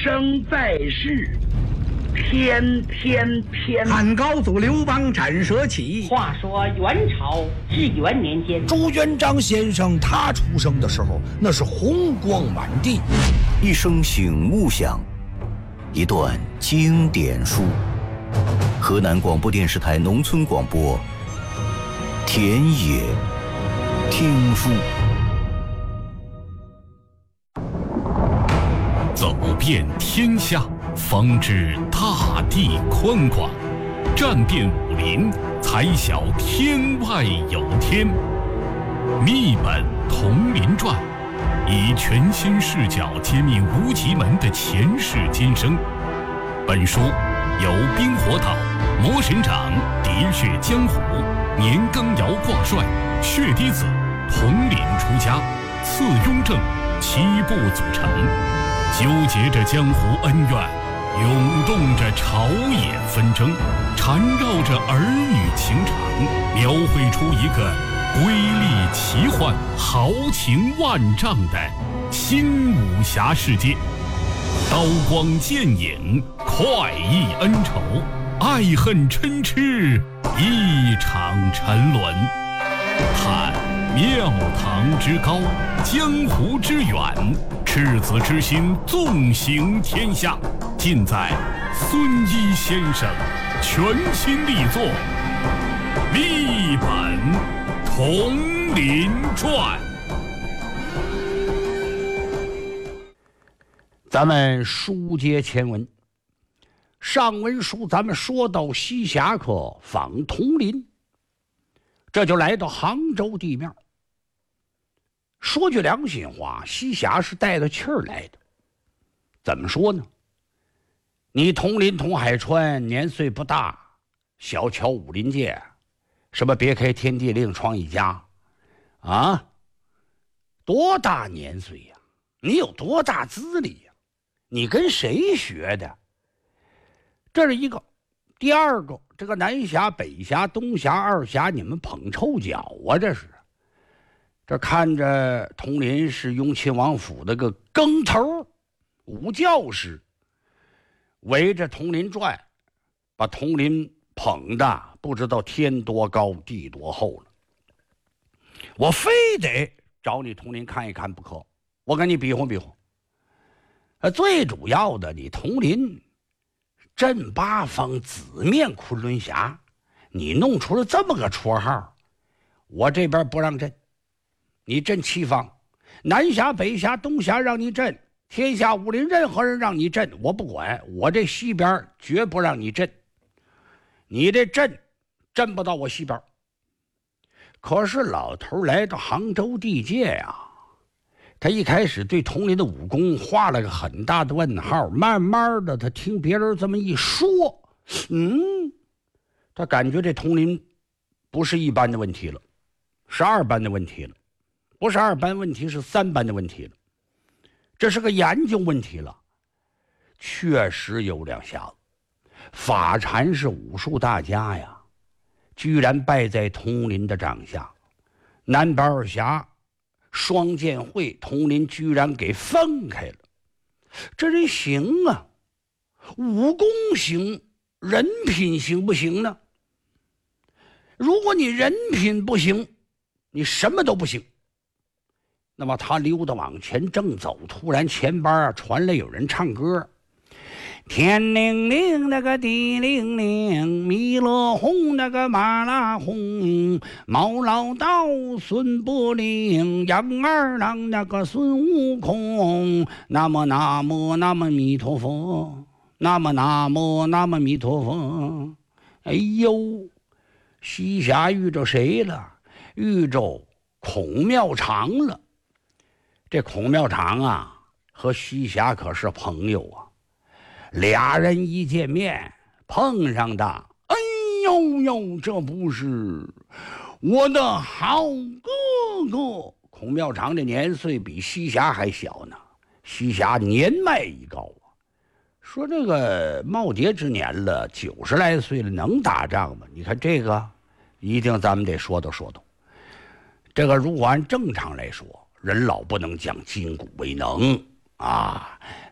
生在世，偏偏偏。 汉高祖刘邦斩蛇起。 话说元朝至元年间， 朱元璋先生他出生的时候，那是红光满地。 一声醒悟响，一段经典书。河南广播电视台农村广播，田野听书。 走遍天下，方知大地宽广；战遍武林，才晓天外有天。秘本同林传，以全新视角揭秘无极门的前世今生。本书由冰火岛、魔神掌、喋血江湖、年羹尧挂帅、血滴子、统领出家、次雍正7部组成，纠结着江湖恩怨，涌动着朝野纷争，缠绕着儿女情长，描绘出一个瑰丽奇幻、豪情万丈的新武侠世界。刀光剑影，快意恩仇，爱恨嗔痴，一场沉沦。看庙堂之高，江湖之远，赤子之心纵行天下，尽在孙一先生全新力作《秘本同林传》。 咱们书接前文，上文书咱们说到西侠客访铜林，这就来到杭州地面。说句良心话，西侠是带着气儿来的。怎么说呢？你铜林同海川年岁不大，小瞧武林界，什么别开天地另创一家啊，多大年岁呀？你有多大资历呀？你跟谁学的？这是一个。第二个，这个南侠北侠东侠二侠，你们捧臭脚啊！这看着铜林是雍亲王府的个更头武教师，围着铜林转，把铜林捧的不知道天多高地多厚了。我非得找你铜林看一看不可，我跟你比划比划。最主要的，你铜林镇八方紫面昆仑侠，你弄出了这么个绰号，我这边不让镇，你镇七方，南侠北侠东侠让你镇，天下武林任何人让你镇我不管，我这西边绝不让你镇，你这镇不到我西边。可是老头来到杭州地界呀，他一开始对铜林的武功画了个很大的问号，慢慢的他听别人这么一说，他感觉这铜林不是一般的问题了，是二班的问题了，不是二班问题，是三班的问题了，这是个研究问题了。确实有两下子，法禅是武术大家呀，居然败在铜林的掌下，南北二侠双剑会铜林居然给分开了，这人行啊，武功行，人品行不行呢？如果你人品不行，你什么都不行。那么他溜达往前正走，突然前边传来有人唱歌，天灵灵那个地灵灵，弥勒红那个马拉红，毛老道孙不灵，杨二郎那个孙悟空，那么那么那么弥陀佛，那么那么那么弥陀佛。哎呦，西侠遇着谁了？遇着孔妙长了。这孔妙长啊，和西侠可是朋友啊。俩人一见面碰上的，哎呦呦，这不是我的好哥哥。孔妙长这年岁比西侠还小呢，西侠年迈已高啊。说这个耄耋之年了，90来岁了，能打仗吗？你看这个一定咱们得说道说道。这个如果按正常来说，人老不能讲筋骨为能啊，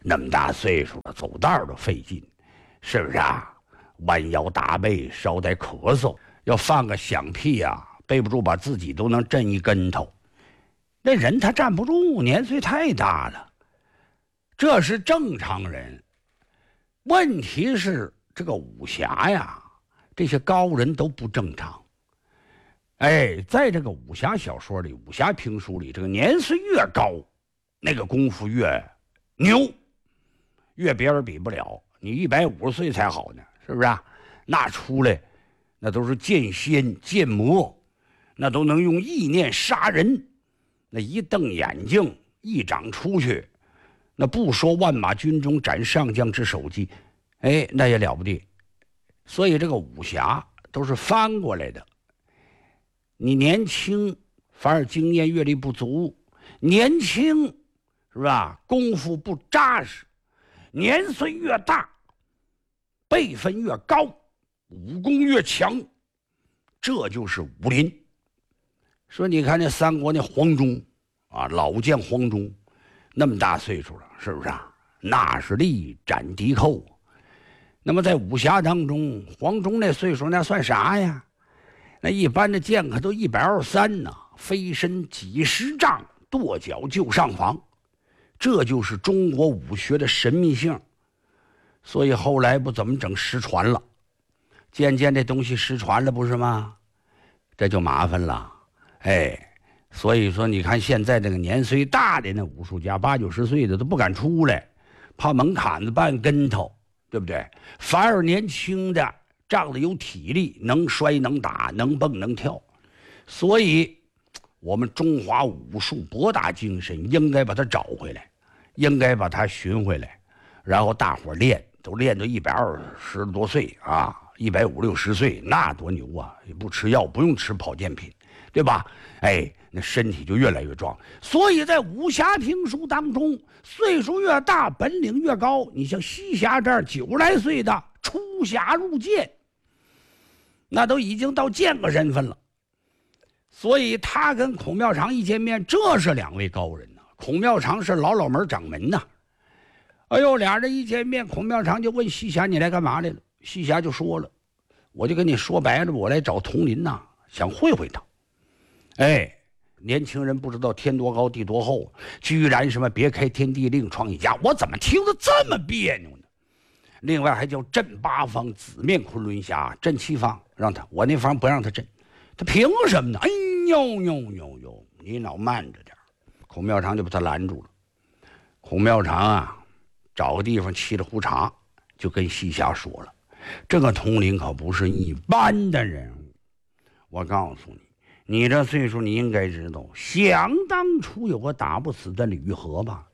那么大岁数了，走道都费劲，是不是啊？弯腰打背，稍带咳嗽，要放个响屁啊，背不住把自己都能震一跟头。那人他站不住，年岁太大了，这是正常人。问题是这个武侠呀，这些高人都不正常。在这个武侠小说里、武侠评书里，这个年岁越高，那个功夫越牛，越别人比不了。你150岁才好呢，是不是啊？那出来，那都是剑仙剑魔，那都能用意念杀人，那一瞪眼睛，一掌出去，那不说万马军中斩上将之首级，那也了不得。所以这个武侠都是翻过来的。你年轻反而经验阅历不足，年轻是吧？功夫不扎实，年岁越大，辈分越高，武功越强，这就是武林。说你看那三国那黄忠啊，老将黄忠，那么大岁数了，是不是啊？那是力斩敌寇。那么在武侠当中，黄忠那岁数那算啥呀？那一般的剑客都123呢，飞身几十丈，跺脚就上房，这就是中国武学的神秘性。所以后来不怎么整失传了，渐渐这东西失传了，不是吗？这就麻烦了。所以说你看现在这个年岁大的那武术家，80、90岁的都不敢出来，怕门槛子绊跟头，对不对？反而年轻的仗着有体力，能摔能打能蹦能跳。所以我们中华武术博大精深，应该把它找回来，应该把它寻回来，然后大伙练，都练到120多岁啊，150、60岁，那多牛啊！也不吃药，不用吃保健品，对吧？那身体就越来越壮。所以在武侠评书当中，岁数越大，本领越高。你像西侠这儿90来岁的出侠入剑，那都已经到剑客身份了。所以他跟孔妙长一见面，这是2位高人呐。孔妙长是老门掌门呐。俩人一见面，孔妙长就问西侠：“你来干嘛来了？”西侠就说了：“我就跟你说白了，我来找佟林呐，想会会他。”年轻人不知道天多高地多厚，居然什么别开天地另创一家，我怎么听着这么别扭呢？另外还叫镇8方，紫面昆仑侠，镇7方，让他，我那方不让他镇，他凭什么呢？你老慢着点。孔妙长就把他拦住了。孔妙长啊，找个地方沏了壶茶，就跟西侠说了：“这个佟林可不是一般的人物，我告诉你。你这岁数，你应该知道，想当初有个打不死的李玉和吧？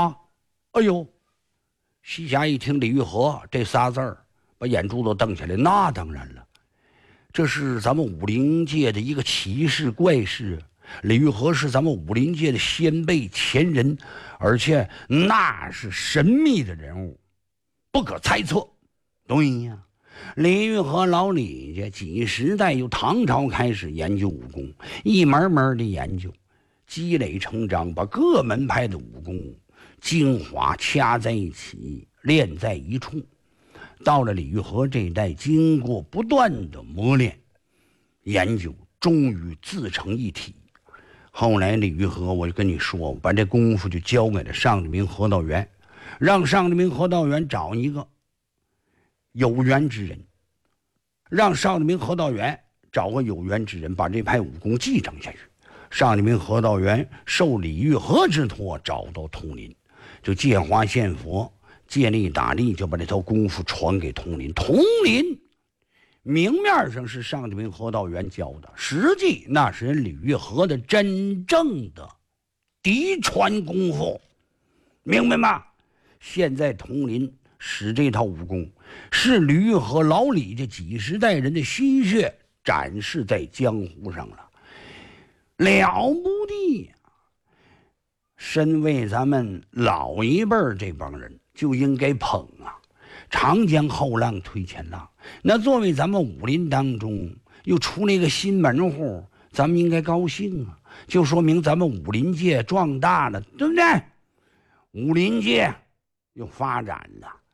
西侠一听李玉和这仨字儿，把眼珠子瞪起来。那当然了，这是咱们武林界的一个奇事怪事。李玉和是咱们武林界的先辈前人，而且那是神秘的人物，不可猜测。对呀。李玉和老李家几十代，由唐朝开始研究武功，一门门的研究，积累成章，把各门派的武功精华掐在一起，练在一处。到了李玉和这一代，经过不断的磨练研究，终于自成一体。后来李玉和，我就跟你说，把这功夫就交给了尚志明河道员，让尚志明河道员找一个有缘之人，让尚志明河道员找个有缘之人，把这派武功继承下去。尚志明河道员受李玉和之托，找到佟林，就借花献佛，借力打力，就把这套功夫传给佟林。佟林明面上是尚志明河道员教的，实际那是人李玉和的真正的嫡传功夫，明白吗？现在佟林使这套武功，是李玉和老李这几十代人的心血展示在江湖上了，了不地呀！身为咱们老一辈这帮人，就应该捧啊！长江后浪推前浪，那作为咱们武林当中又出了一个新门户，咱们应该高兴啊！就说明咱们武林界壮大了，对不对？武林界又发展了。